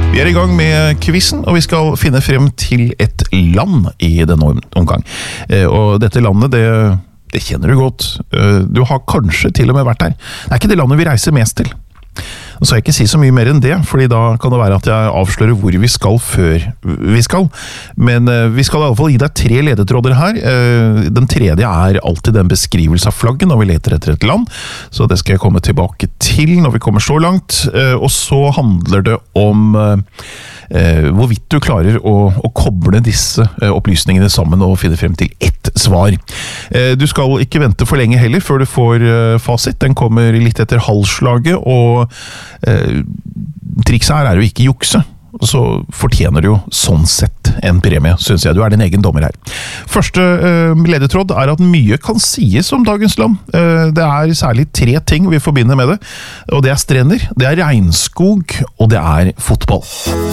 Vi I gang med quizen, og vi skal finne frem til et land I denne omgang. Og dette landet, det kjenner du godt. Du har kanskje til og med vært der. Det ikke det landet vi reiser mest til. Nå skal jeg ikke si så mye mer enn det, fordi da kan det være at jeg avslører hvor vi skal før vi skal. Men vi skal I alle fall gi deg 3 ledetråder her. Den tredje alltid en beskrivelse av flagget når vi leter etter et land, så det skal jeg komme tilbake til når vi kommer så langt. Og så handler det om hvorvidt du klarer å koble disse opplysningene sammen og finne frem til ett svar. Du skal ikke vente for lenge heller før du får fasit. Den kommer litt etter halvslaget, og trikset her jo ikke jukse. Så fortjener du jo sånn sett en premie, synes jeg. Du din egen dommer her. Første ledetråd at mye kan sies om dagens land. Det særlig 3 ting vi forbinder med det, og det strender, det regnskog, og det fotball.